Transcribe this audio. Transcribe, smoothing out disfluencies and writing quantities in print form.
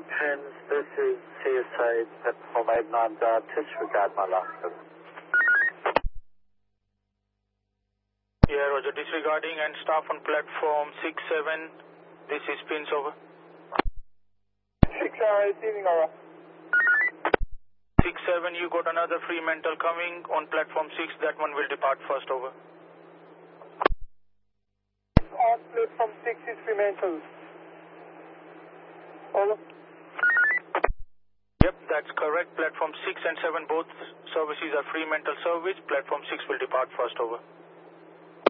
Prince, this is CSA, platform 89, disregard my last number. Yeah, Roger, disregarding and staff on platform 67, this is Prince, over. 6 receiving, over. 67, you got another Fremantle coming on platform 6, that one will depart first, over. On platform 6 is Fremantle. Over. Yep, that's correct. Platform 6 and 7, both services are Fremantle service. Platform 6 will depart first, over.